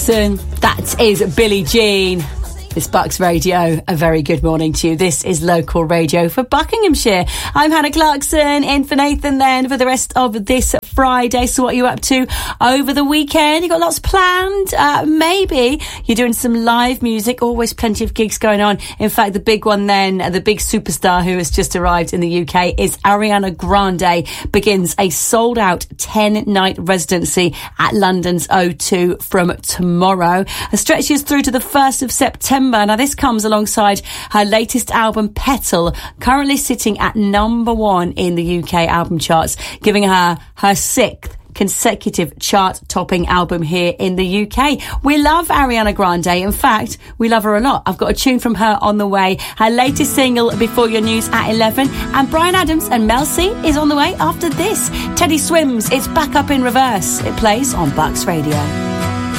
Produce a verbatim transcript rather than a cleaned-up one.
Clarkson. That is Billie Jean. It's Bucks Radio. A very good morning to you. This is local radio for Buckinghamshire. I'm Hannah Clarkson, in for Nathan then for the rest of this Friday. So what are you up to over the weekend? You got lots planned? Uh, maybe you're doing some live music. Always plenty of gigs going on. In fact, the big one then, the big superstar who has just arrived in the U K is Ariana Grande. Begins a sold-out ten-night residency at London's O two from tomorrow. It stretches through to the first of September. Now, this comes alongside her latest album, Petal, currently sitting at number one in the U K album charts, giving her her sixth consecutive chart-topping album here in the U K. We love Ariana Grande. In fact, we love her a lot. I've got a tune from her on the way. Her latest single, Before Your News, at eleven. And Bryan Adams and Mel C is on the way after this. Teddy Swims, it's back up in reverse. It plays on Bucks Radio.